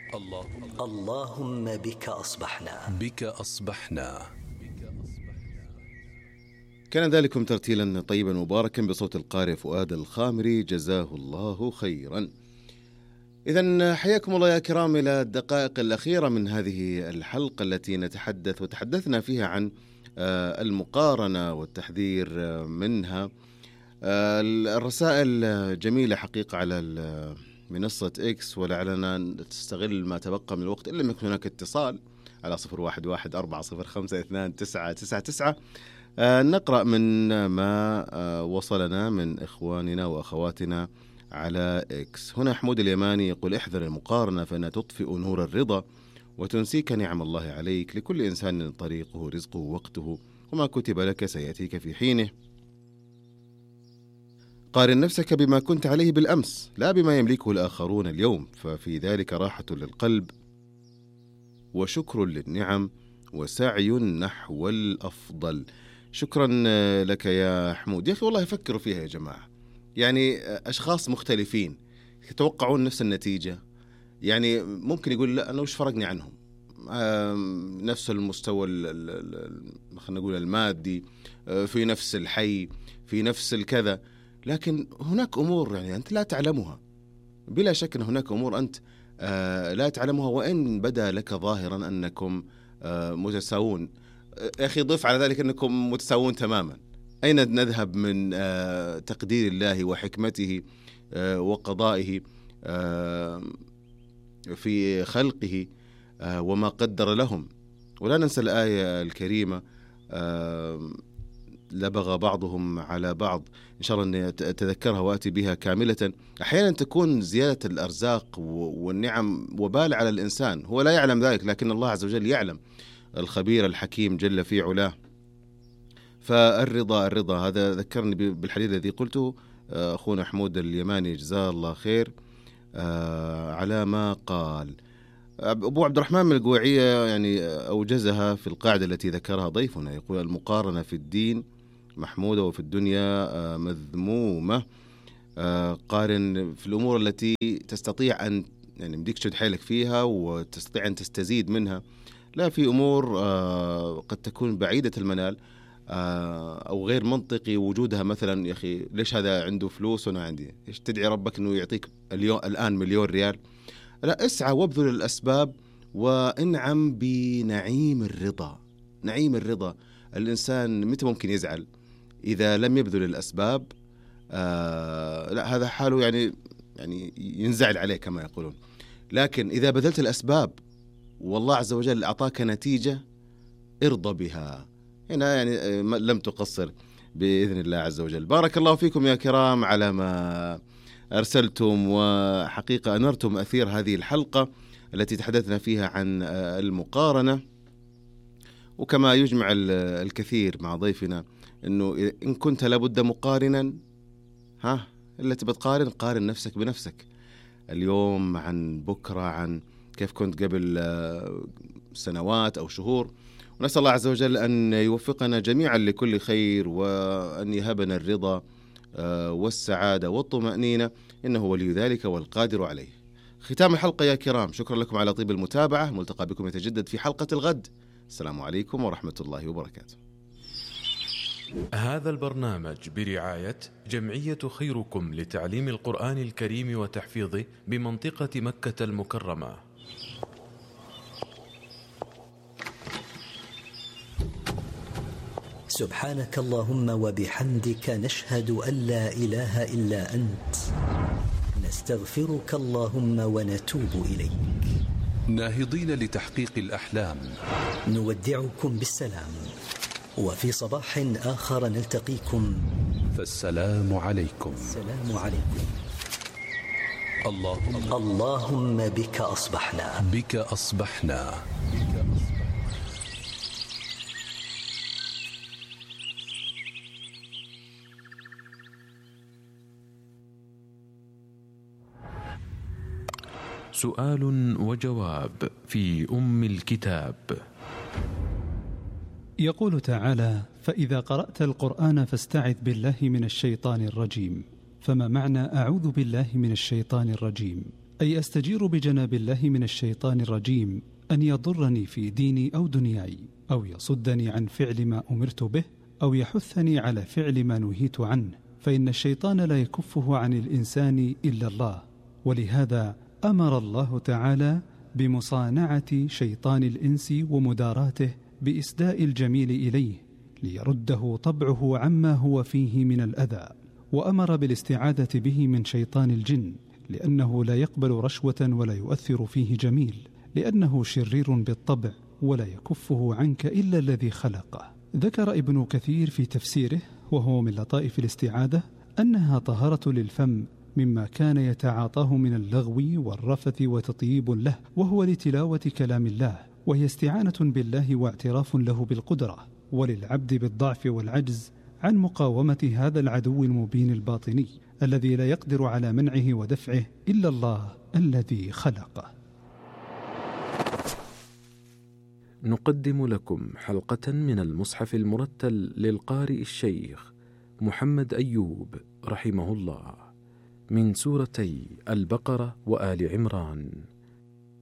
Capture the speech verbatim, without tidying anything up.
اللهم, اللهم بك أصبحنا بك أصبحنا. كان ذلكم ترتيلا طيبا مباركا بصوت القارئ فؤاد الخامري جزاه الله خيرا. إذن حياكم الله يا كرام إلى الدقائق الأخيرة من هذه الحلقة التي نتحدث وتحدثنا فيها عن المقارنة والتحذير منها. الرسائل جميلة حقيقة على منصة إكس، ولعلنا تستغل ما تبقى من الوقت إلا لم يكن هناك اتصال على صفر واحد واحد أربعة صفر خمسة اثنان تسعة تسعة تسعة. نقرأ من ما وصلنا من إخواننا وأخواتنا على إكس. هنا حمود اليماني يقول: احذر المقارنة فإنها تطفئ نور الرضا وتنسيك نعم الله عليك. لكل إنسان طريقه رزقه وقته، وما كتب لك سيأتيك في حينه. قارن نفسك بما كنت عليه بالأمس لا بما يملكه الآخرون اليوم، ففي ذلك راحة للقلب وشكر للنعم وسعي نحو الأفضل. شكرا لك يا حمود. يا أخي والله فكروا فيها يا جماعة، يعني أشخاص مختلفين يتوقعون نفس النتيجة، يعني ممكن يقول لا أنا وش فرقني عنهم، نفس المستوى خلينا نقول المادي، في نفس الحي، في نفس الكذا، لكن هناك أمور يعني أنت لا تعلمها. بلا شك أن هناك أمور أنت لا تعلمها، وإن بدا لك ظاهرا أنكم متساوون. يا أخي ضف على ذلك أنكم متساوون تماما. أين نذهب من تقدير الله وحكمته وقضائه في خلقه وما قدر لهم؟ ولا ننسى الآية الكريمة: لبغى بعضهم على بعض. إن شاء الله أني أتذكرها وأتي بها كاملة. أحيانا تكون زيادة الأرزاق والنعم وبال على الإنسان، هو لا يعلم ذلك لكن الله عز وجل يعلم، الخبير الحكيم جل في علاه. فالرضا الرضا هذا ذكرني بالحديث الذي قلته أخونا حمود اليماني جزاه الله خير على ما قال. أبو عبد الرحمن من القويعية يعني أوجزها في القاعدة التي ذكرها ضيفنا، يقول: المقارنة في الدين محمودة وفي الدنيا مذمومة. قارن في الأمور التي تستطيع أن يعني بديك تشد حيلك فيها وتستطيع أن تستزيد منها، لا في أمور قد تكون بعيدة المنال أو غير منطقي وجودها. مثلا يا أخي ليش هذا عنده فلوس وأنا عندي؟ إيش تدعي ربك أنه يعطيك اليوم الآن مليون ريال؟ لا، اسعى وابذل الأسباب وانعم بنعيم الرضا. نعيم الرضا، الإنسان متى ممكن يزعل؟ إذا لم يبذل الأسباب. آه لا هذا حاله يعني يعني ينزعل عليه كما يقولون. لكن إذا بذلت الأسباب والله عز وجل أعطاك نتيجة ارضى بها. هنا يعني لم تقصر بإذن الله عز وجل. بارك الله فيكم يا كرام على ما أرسلتم، وحقيقة أنرتم أثير هذه الحلقة التي تحدثنا فيها عن المقارنة. وكما يجمع الكثير مع ضيفنا أنه إن كنت لابد مقارنا، ها إلا تبى تقارن، قارن نفسك بنفسك اليوم عن بكرة، عن كيف كنت قبل سنوات أو شهور. ونسأل الله عز وجل أن يوفقنا جميعا لكل خير، وأن يهبنا الرضا والسعادة والطمأنينة، إنه ولي ذلك والقادر عليه. ختام الحلقة يا كرام، شكرا لكم على طيب المتابعة. ملتقى بكم يتجدد في حلقة الغد. السلام عليكم ورحمة الله وبركاته. هذا البرنامج برعاية جمعية خيركم لتعليم القرآن الكريم وتحفيظه بمنطقة مكة المكرمة. سبحانك اللهم وبحمدك، نشهد أن لا إله إلا أنت، نستغفرك اللهم ونتوب إليك. ناهضين لتحقيق الأحلام، نودعكم بالسلام، وفي صباح آخر نلتقيكم، فالسلام عليكم. السلام عليكم. اللهم, اللهم بك أصبحنا بك أصبحنا. سؤال وجواب في أم الكتاب. يقول تعالى: فإذا قرأت القرآن فاستعذ بالله من الشيطان الرجيم. فما معنى أعوذ بالله من الشيطان الرجيم؟ أي أستجير بجناب الله من الشيطان الرجيم أن يضرني في ديني أو دنياي، أو يصدني عن فعل ما أمرت به، أو يحثني على فعل ما نهيت عنه، فإن الشيطان لا يكفه عن الإنسان إلا الله. ولهذا أمر الله تعالى بمصانعة شيطان الإنس ومداراته بإسداء الجميل إليه ليرده طبعه عما هو فيه من الأذى، وأمر بالاستعاذة به من شيطان الجن، لأنه لا يقبل رشوة ولا يؤثر فيه جميل، لأنه شرير بالطبع ولا يكفه عنك إلا الذي خلقه. ذكر ابن كثير في تفسيره وهو من لطائف الاستعاذة أنها طهارة للفم مما كان يتعاطاه من اللغو والرفث وتطييب له، وهو لتلاوة كلام الله، وهي استعانة بالله واعتراف له بالقدرة، وللعبد بالضعف والعجز عن مقاومة هذا العدو المبين الباطني الذي لا يقدر على منعه ودفعه إلا الله الذي خلقه. نقدم لكم حلقة من المصحف المرتل للقارئ الشيخ محمد أيوب رحمه الله من سورتي البقرة وآل عمران.